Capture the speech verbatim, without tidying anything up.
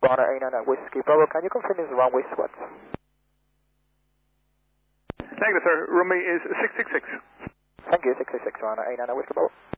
Bonner eight nine nine Whiskey Bravo, can you confirm is runway swept? Negative, sir. Runway is six six six. Thank you, six six six, Bonner eight nine nine Whiskey Bravo.